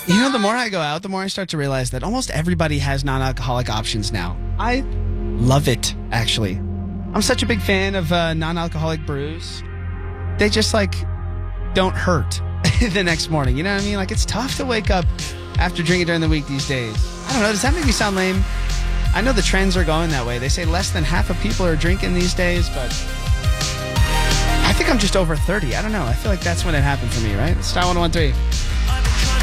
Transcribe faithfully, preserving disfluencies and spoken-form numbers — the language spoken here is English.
You know, the more I go out, the more I start to realize that almost everybody has non-alcoholic options now. I love it, actually. I'm such a big fan of uh, non-alcoholic brews. They just, like, don't hurt the next morning. You know what I mean? Like, it's tough to wake up after drinking during the week these days. I don't know. Does that make me sound lame? I know the trends are going that way. They say less than half of people are drinking these days, but I think I'm just over thirty. I don't know. I feel like that's when it happened for me, right? Star one oh one three.